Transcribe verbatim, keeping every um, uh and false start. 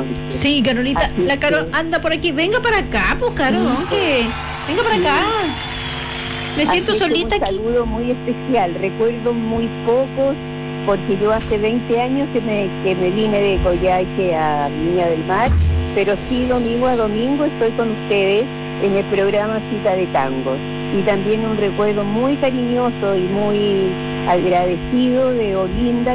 entonces. Sí, Carolita, Así la Caro que- anda por aquí. Venga para acá, pues, Caro, Sí, que venga para acá. Me siento Así que solita un aquí. saludo muy especial. Recuerdo muy pocos, porque yo hace veinte años que me, que me vine de Coyhaique a Viña del Mar, pero sí domingo a domingo estoy con ustedes en el programa Cita de Tangos. Y también un recuerdo muy cariñoso y muy agradecido de Olinda,